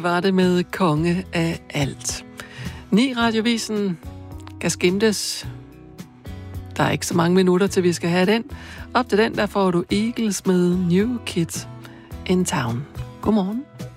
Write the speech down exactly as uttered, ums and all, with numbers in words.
Var det med konge af alt. Ni Radiovisen kan skimtes. Der er ikke så mange minutter, til vi skal have den. Op til den, der får du Eagles med New Kids in Town. Godmorgen.